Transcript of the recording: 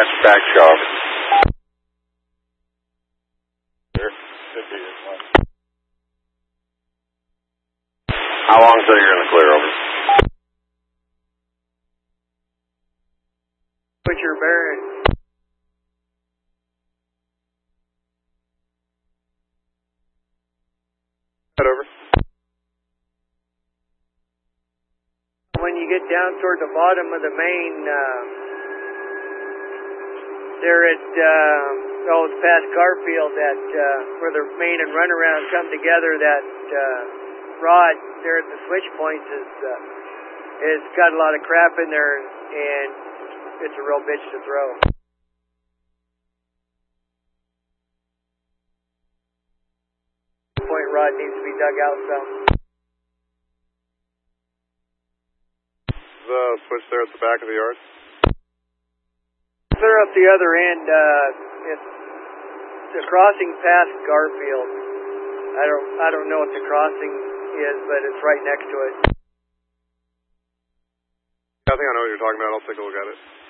That's back jog. There should be one. How long until you're in the clear, over? Put your bearing. Over. When you get down toward the bottom of the main, there at past Garfield, that where the main and runaround come together, that rod there at the switch points is got a lot of crap in there, and it's a real bitch to throw. Point rod needs to be dug out some. The switch there at the back of the yard? Clear up the other end. It's the crossing past Garfield. I don't know what the crossing is, but it's right next to it. I think I know what you're talking about. I'll take a look at it.